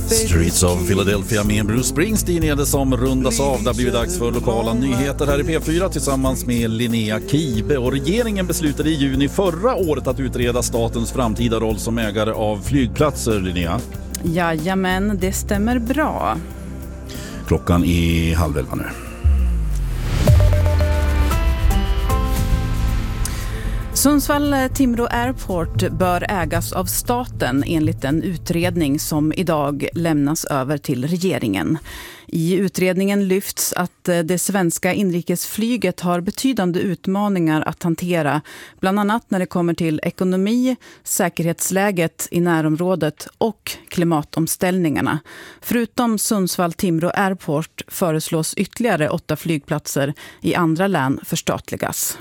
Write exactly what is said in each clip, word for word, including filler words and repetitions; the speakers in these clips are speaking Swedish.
Streets of Philadelphia med Bruce Springsteen är det som rundas av. Det har blivit dags för lokala nyheter här i P fyra tillsammans med Linnea Kibe. Och regeringen beslutade i juni förra året att utreda statens framtida roll som ägare av flygplatser, Linnea. Jajamän, det stämmer bra. Klockan är halv elva nu. Sundsvall-Timrå Airport bör ägas av staten enligt en utredning som idag lämnas över till regeringen. I utredningen lyfts att det svenska inrikesflyget har betydande utmaningar att hantera, bland annat när det kommer till ekonomi, säkerhetsläget i närområdet och klimatomställningarna. Förutom Sundsvall-Timrå Airport föreslås ytterligare åtta flygplatser i andra län förstatligas.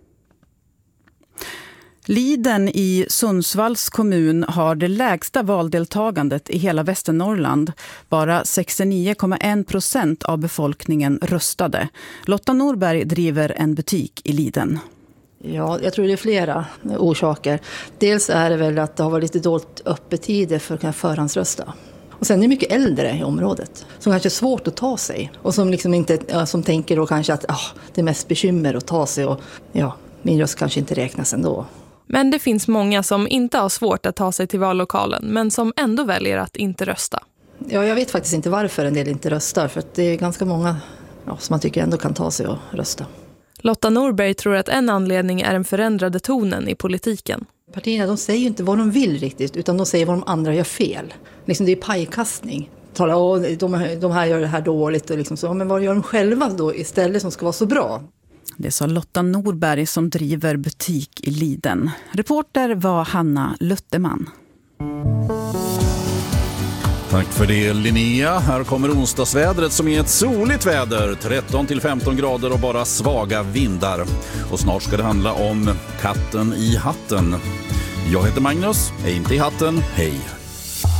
Liden i Sundsvalls kommun har det lägsta valdeltagandet i hela Västernorrland. Bara sextionio komma en procent av befolkningen röstade. Lotta Norberg driver en butik i Liden. Ja, jag tror det är flera orsaker. Dels är det väl att det har varit lite dåligt öppettider för att kunna förhandsrösta. Och sen är det mycket äldre i området som kanske är svårt att ta sig. Och som, liksom inte, ja, som tänker då kanske att ah, det är mest bekymmer att ta sig och ja, min röst kanske inte räknas ändå. Men det finns många som inte har svårt att ta sig till vallokalen men som ändå väljer att inte rösta. Ja, jag vet faktiskt inte varför en del inte röstar, för att det är ganska många ja, som man tycker ändå kan ta sig och rösta. Lotta Norberg tror att en anledning är den förändrade tonen i politiken. Partierna, de säger ju inte vad de vill riktigt, utan de säger vad de andra gör fel. Liksom det är pajkastning. Tala, åh, de, de här gör det här dåligt och liksom så. Men vad gör de själva då istället som ska vara så bra? Det sa Lotta Norberg som driver butik i Liden. Reporter var Hanna Lutteman. Tack för det, Linnea. Här kommer onsdagsvädret som är ett soligt väder. tretton till femton grader och bara svaga vindar. Och snart ska det handla om katten i hatten. Jag heter Magnus, är inte i hatten, hej.